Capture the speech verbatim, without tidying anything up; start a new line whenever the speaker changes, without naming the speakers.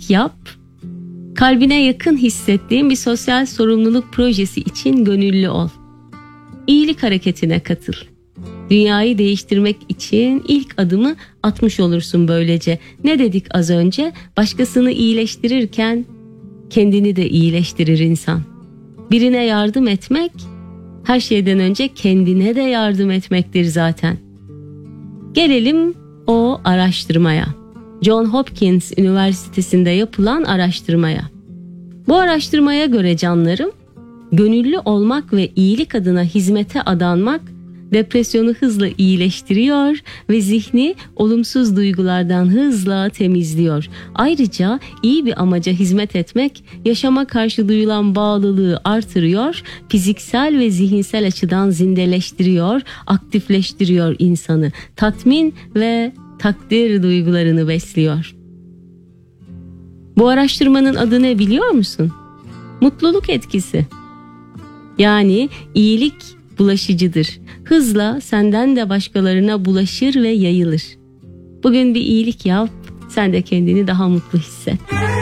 iyilik yap. Kalbine yakın hissettiğin bir sosyal sorumluluk projesi için gönüllü ol. İyilik hareketine katıl. Dünyayı değiştirmek için ilk adımı atmış olursun böylece. Ne dedik az önce? Başkasını iyileştirirken kendini de iyileştirir insan. Birine yardım etmek, her şeyden önce kendine de yardım etmektir zaten. Gelelim o araştırmaya. John Hopkins Üniversitesi'nde yapılan araştırmaya. Bu araştırmaya göre canlarım, gönüllü olmak ve iyilik adına hizmete adanmak depresyonu hızla iyileştiriyor ve zihni olumsuz duygulardan hızla temizliyor. Ayrıca iyi bir amaca hizmet etmek yaşama karşı duyulan bağlılığı artırıyor, fiziksel ve zihinsel açıdan zindeleştiriyor, aktifleştiriyor insanı, tatmin ve takdir duygularını besliyor. Bu araştırmanın adı ne biliyor musun? Mutluluk etkisi. Yani iyilik bulaşıcıdır. Hızla senden de başkalarına bulaşır ve yayılır. Bugün bir iyilik yap, sen de kendini daha mutlu hisset.